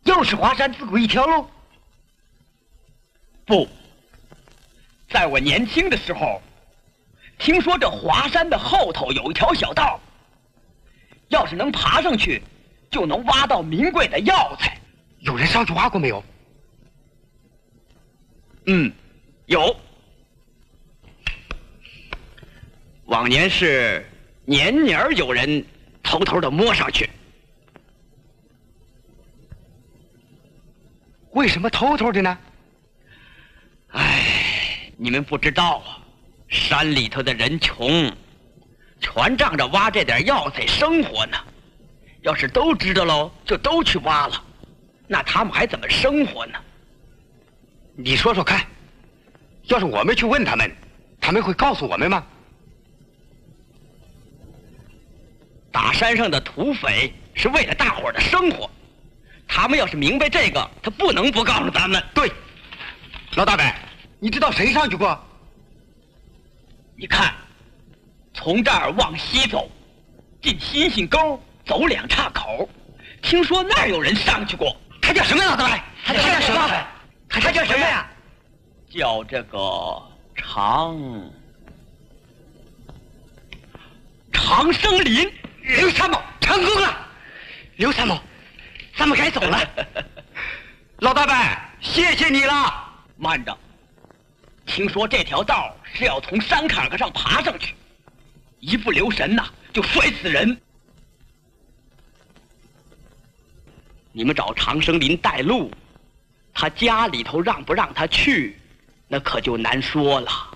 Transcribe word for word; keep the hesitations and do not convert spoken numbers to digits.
又是华山自古一条路？ 不，在我年轻的时候，听说这华山的后头有一条小道，要是能爬上去，就能挖到名贵的药材。 有人上去挖过没有？ 嗯，有。往年是年年有人偷偷的摸上去。 为什么偷偷的呢？ 唉，你们不知道啊，山里头的人穷，全仗着挖这点药材生活呢。要是都知道喽，就都去挖了，那他们还怎么生活呢？ 你说说看，要是我们去问他们，他们会告诉我们吗？ 打山上的土匪是为了大伙儿的生活，他们要是明白这个，他不能不告诉咱们。 对，老大伯，你知道谁上去过？ 你看，从这儿往西走，进新兴沟，走两岔口，听说那儿有人上去过。 他叫什么？老大伯？ 他叫什么？ 他叫什么呀？ 叫这个长长生林。 刘参谋成功了，刘参谋，咱们该走了。老大伯，谢谢你了。 慢着，听说这条道是要从山坎坎上爬上去，一不留神呐、啊，就摔死人。你们找长生林带路，他家里头让不让他去，那可就难说了。